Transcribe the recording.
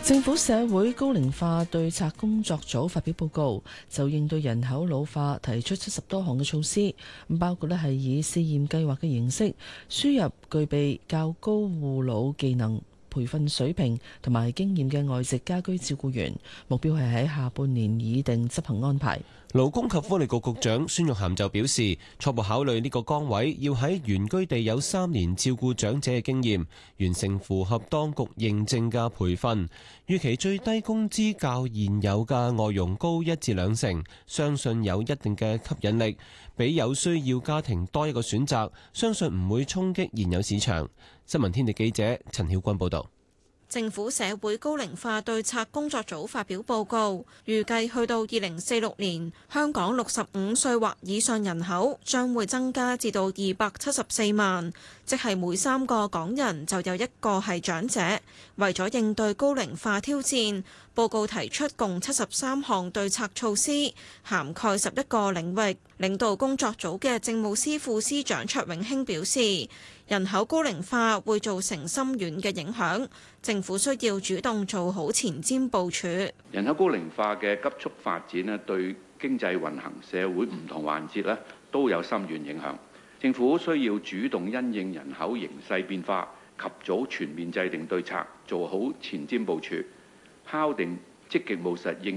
政府社會高齡化對策工作組發表報告，就應對人口老化提出70多項嘅措施，包括係以試驗計劃嘅形式輸入具備較高護老技能、培訓水平同埋經驗嘅外籍家居照顧員，目標係喺下半年擬定執行安排。 勞工及福利局局長孫玉菡就表示，初步考慮呢個崗位要喺原居地有3年照顧長者嘅經驗，完成符合當局認證嘅培訓，預期最低工資較現有嘅外傭高1至2成，相信有一定嘅吸引力，俾有需要家庭多一個選擇，相信唔會衝擊現有市場。新聞天地記者陳曉君報導。 政府社會高齡化對策工作組發表報告，預計去到2046年，香港65歲或以上人口將會增加至到274萬，即係每3個港人就有1個係長者。為咗應對高齡化挑戰，報告提出共73項對策措施，涵蓋11個領域。領導工作組嘅政務司副司長卓永興表示，人口高齡化會造成深遠嘅影響，政府需要主動做好前瞻部署。 人口高齡化嘅急速發展咧，對經濟運行、社會唔同環節咧都有深遠影響。政府需要主動因應人口形勢變化，及早全面制定對策，做好前瞻部署，敲定積極務實應